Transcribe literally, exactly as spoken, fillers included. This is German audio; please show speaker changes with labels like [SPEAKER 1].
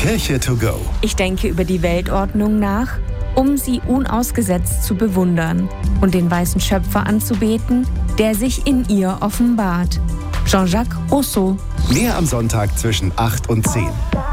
[SPEAKER 1] Kirche to go.
[SPEAKER 2] Ich denke über die Weltordnung nach, um sie unausgesetzt zu bewundern und den weißen Schöpfer anzubeten, der sich in ihr offenbart. Jean-Jacques Rousseau.
[SPEAKER 1] Mehr am Sonntag zwischen acht und zehn.